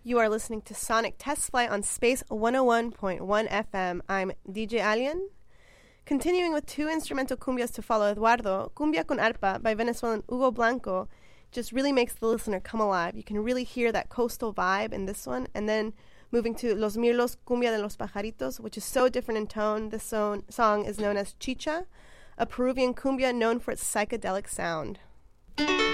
You are listening to Sonic Test Flight on Space 101.1 FM. I'm DJ Alien. Continuing with two instrumental cumbias to follow, Eduardo, Cumbia con Arpa by Venezuelan Hugo Blanco, just really makes the listener come alive. You can really hear that coastal vibe in this one. And then moving to Los Mirlos, Cumbia de los Pajaritos, which is so different in tone. This song is known as Chicha, a Peruvian cumbia known for its psychedelic sound.